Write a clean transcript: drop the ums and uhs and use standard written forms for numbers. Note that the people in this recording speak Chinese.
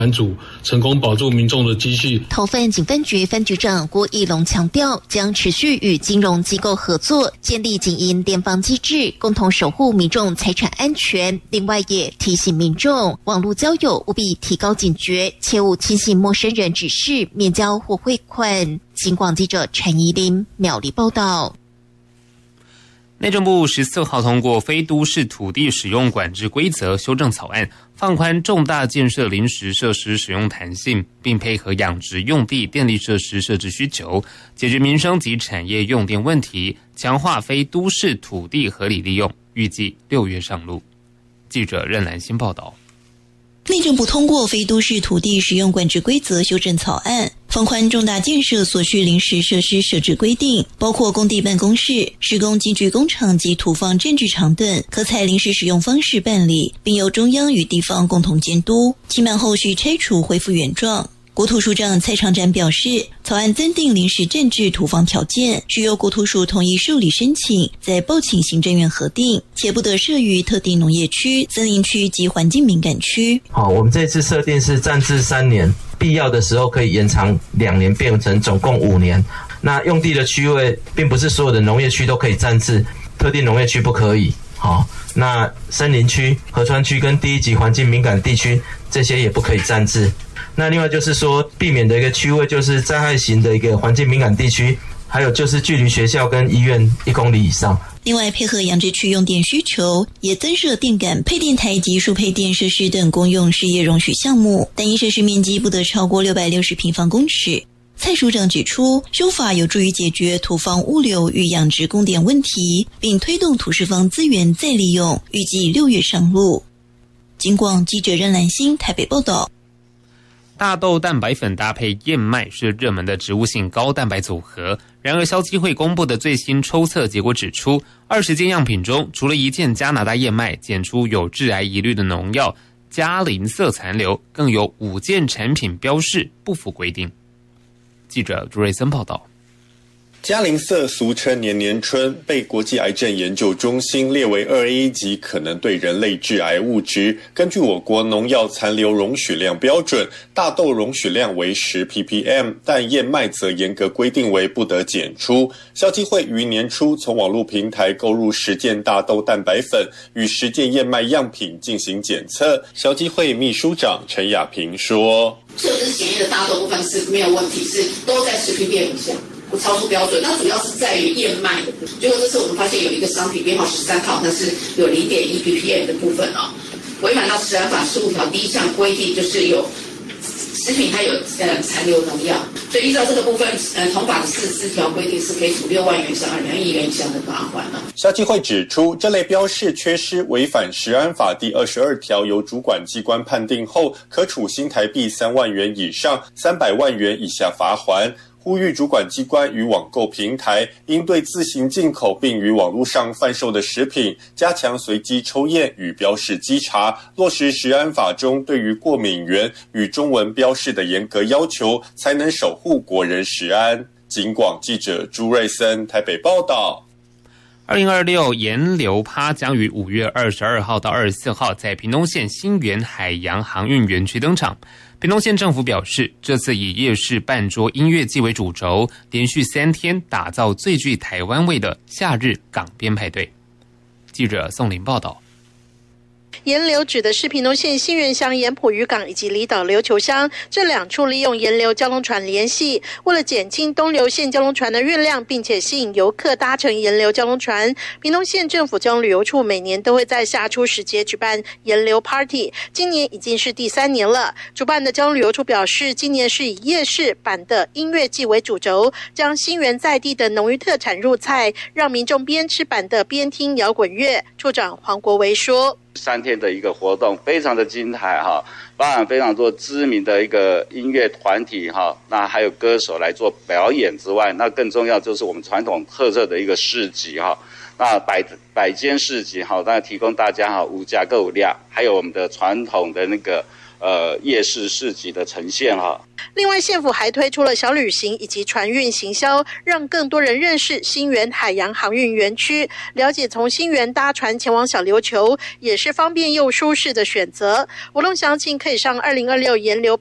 拦阻，成功保住民众的积蓄。 头份警分局分局长郭义龙强调，将持续与金融机构合作，建立警银联防机制，共同守护民众财产安全。另外也提醒民众，网络交友务必提高警觉，切勿轻信陌生人指示面交或汇款。警广记者陈怡琳苗栗报道。 内政部14号通过非都市土地使用管制规则修正草案，放宽重大建设临时设施使用弹性，并配合养殖用地电力设施设置需求，解决民生及产业用电问题，强化非都市土地合理利用，预计6月上路。记者任兰新报道。 内政部通过非都市土地使用管制规则修正草案，放宽重大建设所需临时设施设置规定，包括工地办公室、施工机具工厂及土方占据场等，可采临时使用方式办理，并由中央与地方共同监督，期满后续拆除恢复原状。国土署长蔡长展表示，草案增订临时占据土方条件，需由国土署统一受理申请，再报请行政院核定，且不得设于特定农业区、森林区及环境敏感区。 我们这次设定是暂置3年，必要的时候可以延长2年，变成总共5年。那用地的区位，并不是所有的农业区都可以暂置，特定农业区不可以。那森林区、河川区跟第一级环境敏感地区，这些也不可以暂置。那另外就是说，避免的一个区位就是灾害型的一个环境敏感地区，还有就是距离学校跟医院1公里以上。 另外，配合养殖区用电需求，也增设电感、配电台及输配电设施等公用事业容许项目，单一设施面积不得超过660平方公尺。蔡署长指出，修法有助于解决土方物流与养殖供电问题，并推动土石方资源再利用，预计6月上路。警广记者任兰心台北报道。 大豆蛋白粉搭配燕麦是热门的植物性高蛋白组合。然而，消基会公布的最新抽测结果指出，20件样品中，除了1件加拿大燕麦检出有致癌疑虑的农药加林色残留，更有5件产品标示不符规定。记者朱瑞森报道。 加林色俗称年年春，被国际癌症研究中心列为2A 级可能对人类致癌物质。根据我国农药残留容许量标准，大豆容许量为10 ppm， 但燕麦则严格规定为不得检出。消基会于年初从网络平台购入10件大豆蛋白粉与10件燕麦样品进行检测。消基会秘书长陈雅萍说：“ 这个是检验的大豆部分是没有问题，是都在10 ppm 以下。”不超出标准，那主要是在于燕麦的。结果这次我们发现有一个商品编号13号，它是有0.1 ppm 的部分违反到食安法15条第1项规定，就是有食品它有残留农药，所以依照这个部分，同法的44条规定是可以处6万元以上2亿元以上的罚款了。 消基会指出，这类标示缺失违反食安法第22条，由主管机关判定后，可处新台币3万元以上300万元以下罚锾。呼吁主管机关与网购平台应对自行进口并于网络上贩售的食品，加强随机抽验与标示稽查，落实食安法中对于过敏原与中文标示的严格要求，才能守护国人食安。警广记者朱瑞森台北报道。 2026盐流趴将于5月22号到24号在屏东县新园海洋航运园区登场。屏东县政府表示，这次以夜市办桌音乐季为主轴，连续3天打造最具台湾味的夏日港边派对。记者宋林报道。 盐流指的是屏东县新园乡盐埔渔港以及离岛琉球乡这2处利用盐流交通船联系，为了减轻东流线交通船的运量，并且吸引游客搭乘盐流交通船，屏东县政府交通旅游处每年都会在夏初时节举办盐流 Party， 今年已经是第3年了。主办的交通旅游处表示，今年是以夜市版的音乐季为主轴，将新园在地的农渔特产入菜，让民众边吃版的边听摇滚乐。处长黄国维说 ，3天的一个活动非常的精彩包含非常多知名的一个音乐团体那还有歌手来做表演之外，那更重要就是我们传统特色的一个市集那百间市集那提供大家无价购物量，还有我们的传统的那个夜市市集的呈现哈。 另外，县府还推出了小旅行以及船运行销，让更多人认识新园海洋航运园区，了解从新园搭船前往小琉球也是方便又舒适的选择。活动详情可以上2026盐流